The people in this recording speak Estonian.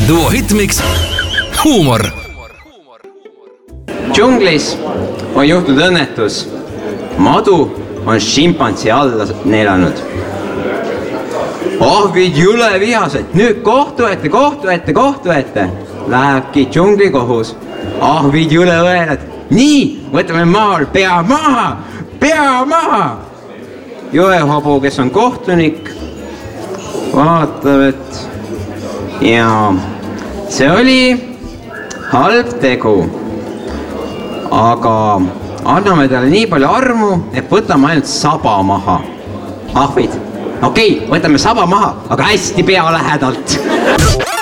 Duo Hitmix huumor. Džunglis on juhtunud õnnetus. Madu on šimpansi alla neelanud. Ahvid jule vihased. Nüüd kohtu ette. Lähebki džungli kohus. Ahvid jule õelad. Nii, võtame maal, pea maha. Jõehobu, kes on kohtunik, vaatab, et jaa, see oli halb tegu. Aga anname talle nii palju armu, et võtame ainult saba maha. Ahvid, okei, võtame saba maha, aga hästi pea lähedalt.